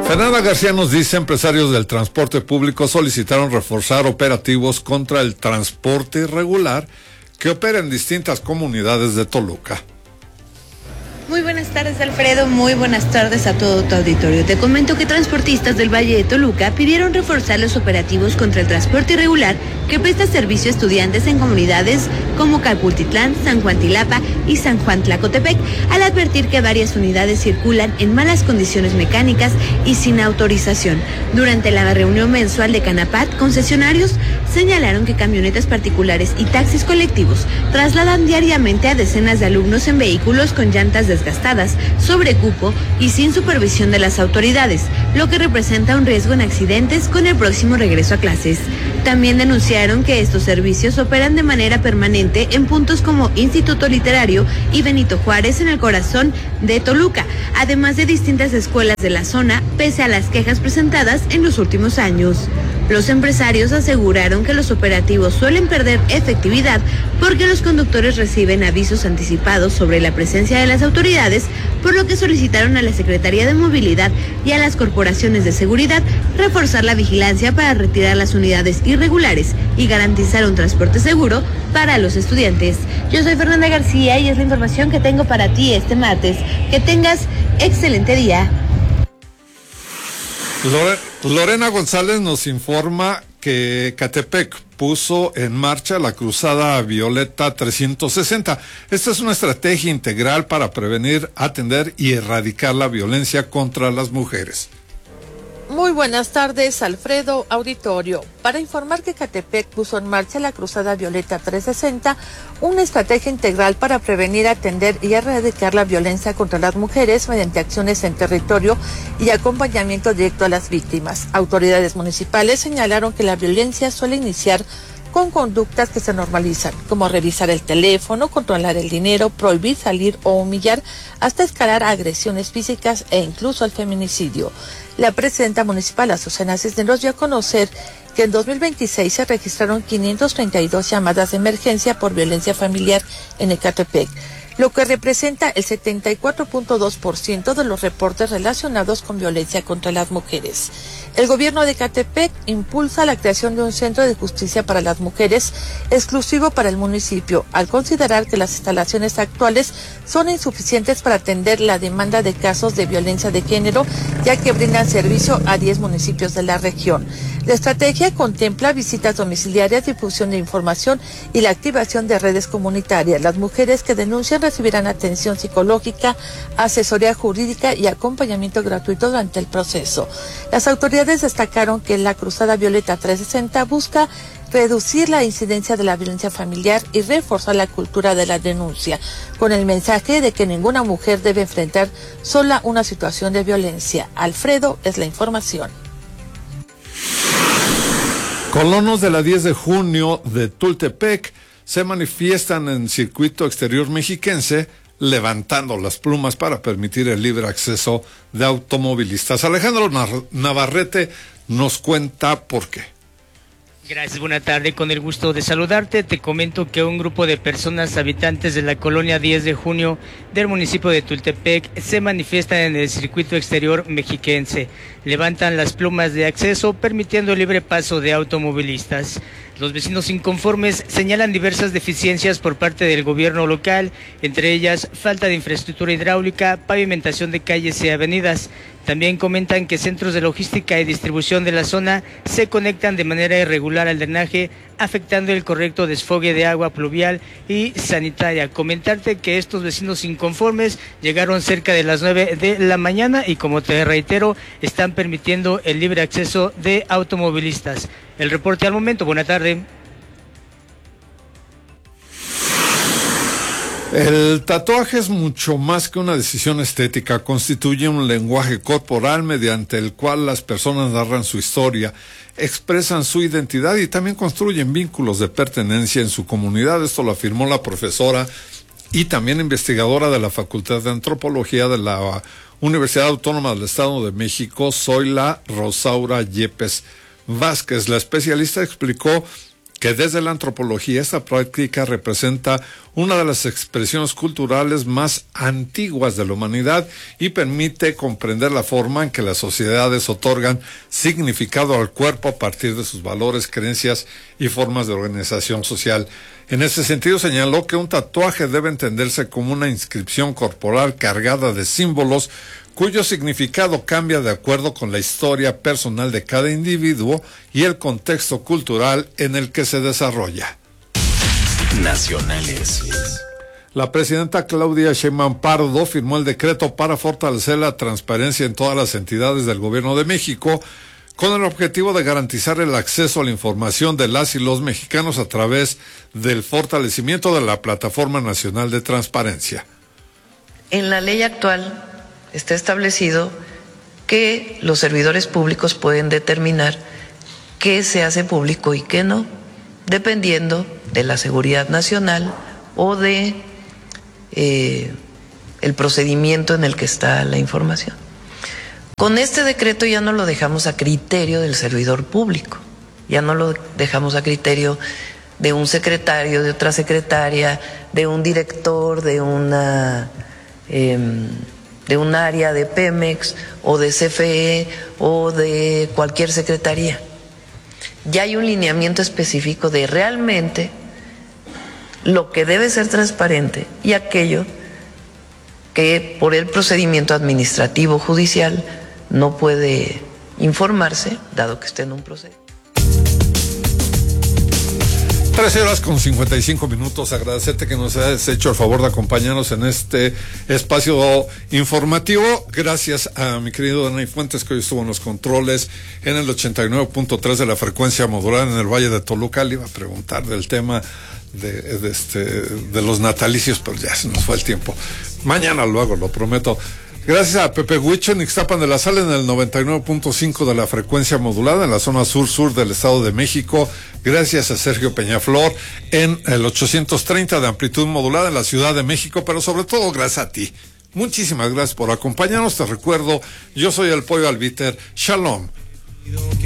Fernanda García nos dice, empresarios del transporte público solicitaron reforzar operativos contra el transporte irregular que opera en distintas comunidades de Toluca. Muy buenas tardes, Alfredo, muy buenas tardes a todo tu auditorio. Te comento que transportistas del Valle de Toluca pidieron reforzar los operativos contra el transporte irregular que presta servicio a estudiantes en comunidades como Calpultitlán, San Juan Tilapa y San Juan Tlacotepec, al advertir que varias unidades circulan en malas condiciones mecánicas y sin autorización. Durante la reunión mensual de Canapat, concesionarios señalaron que camionetas particulares y taxis colectivos trasladan diariamente a decenas de alumnos en vehículos con llantas desgastadas, sobrecupo y sin supervisión de las autoridades, lo que representa un riesgo en accidentes con el próximo regreso a clases. También denunciaron que estos servicios operan de manera permanente en puntos como Instituto Literario y Benito Juárez en el corazón de Toluca, además de distintas escuelas de la zona, pese a las quejas presentadas en los últimos años. Los empresarios aseguraron que los operativos suelen perder efectividad porque los conductores reciben avisos anticipados sobre la presencia de las autoridades, por lo que solicitaron a la Secretaría de Movilidad y a las corporaciones de seguridad reforzar la vigilancia para retirar las unidades irregulares y garantizar un transporte seguro para los estudiantes. Yo soy Fernanda García y es la información que tengo para ti este martes. Que tengas excelente día. Lorena González nos informa que Catepec puso en marcha la Cruzada Violeta 360. Esta es una estrategia integral para prevenir, atender y erradicar la violencia contra las mujeres. Muy buenas tardes, Alfredo, auditorio. Para informar que Catepec puso en marcha la Cruzada Violeta 360, una estrategia integral para prevenir, atender y erradicar la violencia contra las mujeres mediante acciones en territorio y acompañamiento directo a las víctimas. Autoridades municipales señalaron que la violencia suele iniciar con conductas que se normalizan, como revisar el teléfono, controlar el dinero, prohibir salir o humillar, hasta escalar a agresiones físicas e incluso al feminicidio. La presidenta municipal, Azucena Cisneros, dio a conocer que en 2026 se registraron 532 llamadas de emergencia por violencia familiar en Ecatepec, lo que representa el 74.2% de los reportes relacionados con violencia contra las mujeres. El gobierno de Ecatepec impulsa la creación de un centro de justicia para las mujeres exclusivo para el municipio, al considerar que las instalaciones actuales son insuficientes para atender la demanda de casos de violencia de género, ya que brindan servicio a 10 municipios de la región. La estrategia contempla visitas domiciliarias, difusión de información y la activación de redes comunitarias. Las mujeres que denuncian recibirán atención psicológica, asesoría jurídica y acompañamiento gratuito durante el proceso. Las autoridades destacaron que la Cruzada Violeta 360 busca reducir la incidencia de la violencia familiar y reforzar la cultura de la denuncia, con el mensaje de que ninguna mujer debe enfrentar sola una situación de violencia. Alfredo, es la información. Colonos de la 10 de junio de Tultepec se manifiestan en circuito exterior mexiquense levantando las plumas para permitir el libre acceso de automovilistas. Alejandro Navarrete nos cuenta por qué. Gracias, buena tarde, con el gusto de saludarte. Te comento que un grupo de personas habitantes de la colonia 10 de junio del municipio de Tultepec se manifiestan en el circuito exterior mexiquense. Levantan las plumas de acceso permitiendo el libre paso de automovilistas. Los vecinos inconformes señalan diversas deficiencias por parte del gobierno local, entre ellas falta de infraestructura hidráulica, pavimentación de calles y avenidas. También comentan que centros de logística y distribución de la zona se conectan de manera irregular al drenaje, afectando el correcto desfogue de agua pluvial y sanitaria. Comentarte que estos vecinos inconformes llegaron cerca de las 9 de la mañana y, como te reitero, están permitiendo el libre acceso de automovilistas. El reporte al momento, buena tarde. El tatuaje es mucho más que una decisión estética, constituye un lenguaje corporal mediante el cual las personas narran su historia, expresan su identidad y también construyen vínculos de pertenencia en su comunidad. Esto lo afirmó la profesora y también investigadora de la Facultad de Antropología de la Universidad Autónoma del Estado de México, Zoila Rosaura Yepes Vázquez. La especialista explicó que desde la antropología esta práctica representa una de las expresiones culturales más antiguas de la humanidad y permite comprender la forma en que las sociedades otorgan significado al cuerpo a partir de sus valores, creencias y formas de organización social. En ese sentido señaló que un tatuaje debe entenderse como una inscripción corporal cargada de símbolos cuyo significado cambia de acuerdo con la historia personal de cada individuo y el contexto cultural en el que se desarrolla. Nacionales. La presidenta Claudia Sheinbaum Pardo firmó el decreto para fortalecer la transparencia en todas las entidades del Gobierno de México, con el objetivo de garantizar el acceso a la información de las y los mexicanos a través del fortalecimiento de la Plataforma Nacional de Transparencia. En la ley actual está establecido que los servidores públicos pueden determinar qué se hace público y qué no, dependiendo de la seguridad nacional o de el procedimiento en el que está la información. Con este decreto ya no lo dejamos a criterio del servidor público, ya no lo dejamos a criterio de un secretario, de otra secretaria, de un director, de un área de Pemex o de CFE o de cualquier secretaría. Ya hay un lineamiento específico de realmente lo que debe ser transparente y aquello que por el procedimiento administrativo judicial no puede informarse, dado que esté en un proceso. 13:55. Agradecerte que nos hayas hecho el favor de acompañarnos en este espacio informativo. Gracias a mi querido Dani Fuentes, que hoy estuvo en los controles en el 89.3 de la frecuencia modulada en el Valle de Toluca. Le iba a preguntar del tema de los natalicios, pero ya se nos fue el tiempo. Mañana lo hago, lo prometo. Gracias a Pepe Huicho en Ixtapan de la Sal en el 99.5 de la frecuencia modulada en la zona sur-sur del Estado de México. Gracias a Sergio Peñaflor en el 830 de amplitud modulada en la Ciudad de México, pero sobre todo gracias a ti. Muchísimas gracias por acompañarnos. Te recuerdo, yo soy el Pollo Albiter. Shalom.